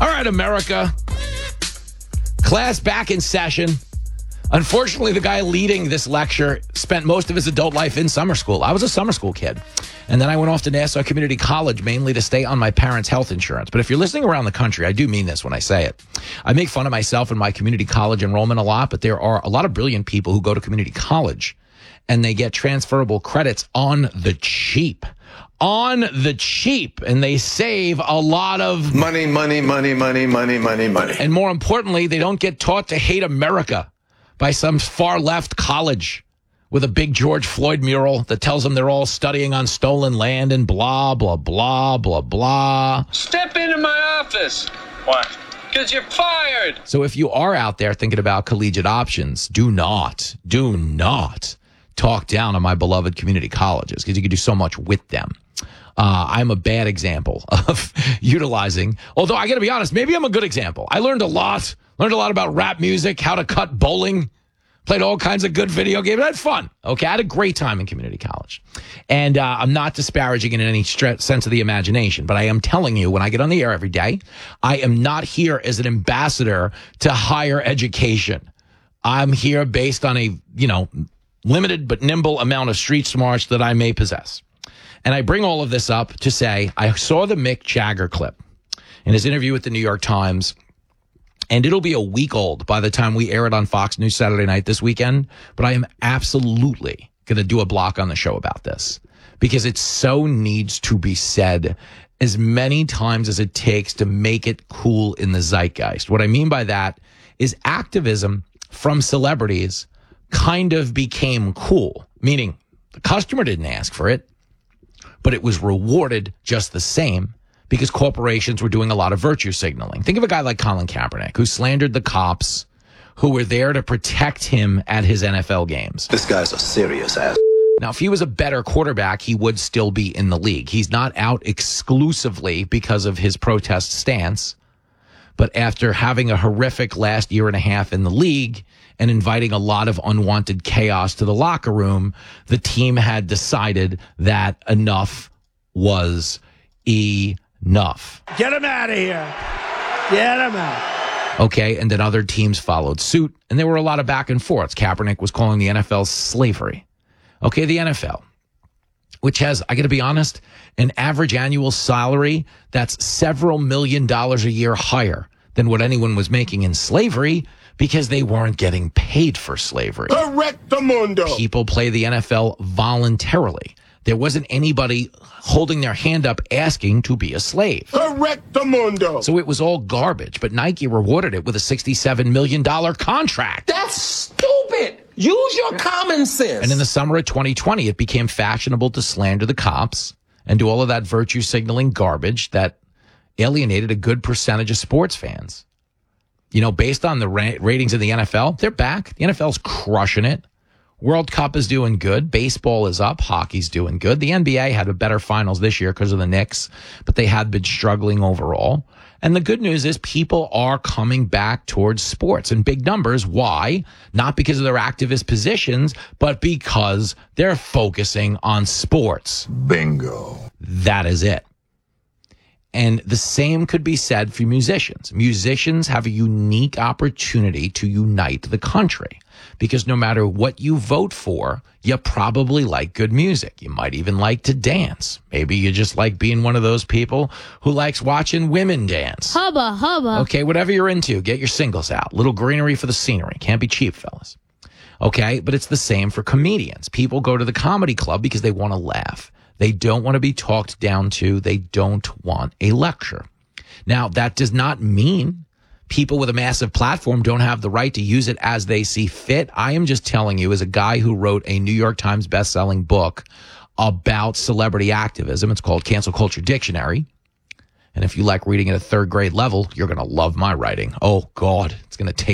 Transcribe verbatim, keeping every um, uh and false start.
All right, America. Class back in session. Unfortunately, the guy leading this lecture spent most of his adult life in summer school. I was a summer school kid. And then I went off to Nassau Community College, mainly to stay on my parents' health insurance. But if you're listening around the country, I do mean this when I say it. I make fun of myself and my community college enrollment a lot, but there are a lot of brilliant people who go to community college and they get transferable credits on the cheap. On the cheap. And they save a lot of money, money, money, money, money, money, money. And more importantly, they don't get taught to hate America by some far left college with a big George Floyd mural that tells them they're all studying on stolen land and blah, blah, blah, blah, blah. Step into my office. Why? Because you're fired. So if you are out there thinking about collegiate options, do not, do not talk down on my beloved community colleges because you can do so much with them. Uh, I'm a bad example of utilizing, although I got to be honest, maybe I'm a good example. I learned a lot, learned a lot about rap music, how to cut bowling, played all kinds of good video games. I had fun. Okay. I had a great time in community college. And uh, I'm not disparaging in any stre- sense of the imagination, but I am telling you when I get on the air every day, I am not here as an ambassador to higher education. I'm here based on a, you know, limited but nimble amount of street smarts that I may possess. And I bring all of this up to say I saw the Mick Jagger clip in his interview with the New York Times, and it'll be a week old by the time we air it on Fox News Saturday night this weekend. But I am absolutely going to do a block on the show about this because it so needs to be said as many times as it takes to make it cool in the zeitgeist. What I mean by that is activism from celebrities kind of became cool, meaning the customer didn't ask for it, but it was rewarded just the same because corporations were doing a lot of virtue signaling. Think of a guy like Colin Kaepernick, who slandered the cops who were there to protect him at his N F L games. This guy's a serious ass. Now, if he was a better quarterback, he would still be in the league. He's not out exclusively because of his protest stance. But after having a horrific last year and a half in the league and inviting a lot of unwanted chaos to the locker room, the team had decided that enough was enough. Get him out of here. Get him out. Okay, and then other teams followed suit, and there were a lot of back and forths. Kaepernick was calling the N F L slavery. Okay, the N F L, which has, I got to be honest, an average annual salary that's several million dollars a year higher than what anyone was making in slavery because they weren't getting paid for slavery. Correctamundo. People play the N F L voluntarily. There wasn't anybody holding their hand up asking to be a slave. Correctamundo. So it was all garbage, but Nike rewarded it with a sixty-seven million dollars contract. That's stupid. Use your common sense. And in the summer of twenty twenty, it became fashionable to slander the cops and do all of that virtue signaling garbage that alienated a good percentage of sports fans. You know, based on the ra- ratings of the N F L, they're back. The N F L's crushing it. World Cup is doing good. Baseball is up. Hockey's doing good. The N B A had a better finals this year because of the Knicks, but they had been struggling overall. And the good news is people are coming back towards sports in big numbers. Why? Not because of their activist positions, but because they're focusing on sports. Bingo. That is it. And the same could be said for musicians. Musicians have a unique opportunity to unite the country because no matter what you vote for, you probably like good music. You might even like to dance. Maybe you just like being one of those people who likes watching women dance. Hubba, hubba. Okay, whatever you're into, get your singles out. Little greenery for the scenery. Can't be cheap, fellas. Okay, but it's the same for comedians. People go to the comedy club because they want to laugh. They don't want to be talked down to. They don't want a lecture. Now, that does not mean people with a massive platform don't have the right to use it as they see fit. I am just telling you, as a guy who wrote a New York Times best-selling book about celebrity activism, it's called Cancel Culture Dictionary. And if you like reading at a third grade level, you're going to love my writing. Oh, God, it's going to take